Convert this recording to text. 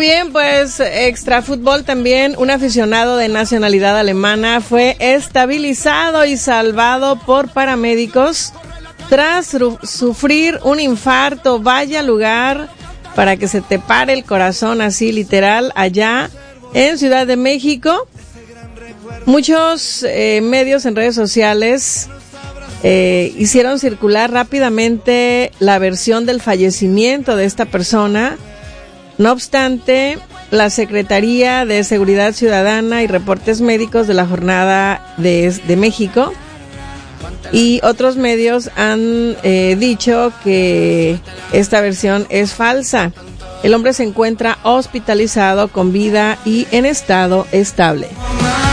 bien, pues extra fútbol también. Un aficionado de nacionalidad alemana fue estabilizado y salvado por paramédicos tras sufrir un infarto. Vaya lugar para que se te pare el corazón, así literal, allá en Ciudad de México. Muchos medios en redes sociales hicieron circular rápidamente la versión del fallecimiento de esta persona. No obstante, la Secretaría de Seguridad Ciudadana y Reportes Médicos de la Jornada de México y otros medios han dicho que esta versión es falsa. El hombre se encuentra hospitalizado con vida y en estado estable.